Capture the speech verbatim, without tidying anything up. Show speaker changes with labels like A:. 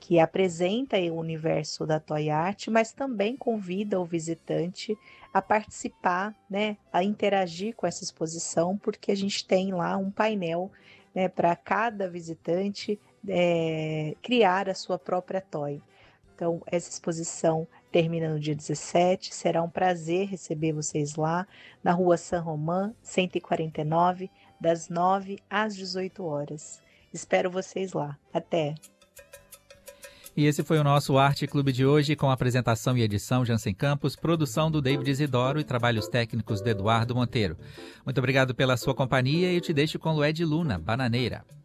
A: que apresenta aí o universo da Toy Art, mas também convida o visitante a participar, né, a interagir com essa exposição, porque a gente tem lá um painel, né, para cada visitante é, criar a sua própria toy. Então, essa exposição termina no dia dezessete, será um prazer receber vocês lá, na rua San Román, cento e quarenta e nove, das nove às dezoito horas. Espero vocês lá. Até!
B: E esse foi o nosso Arte Clube de hoje, com apresentação e edição Jansen Campos, produção do David Isidoro e trabalhos técnicos de Eduardo Monteiro. Muito obrigado pela sua companhia e eu te deixo com Lued Luna, Bananeira.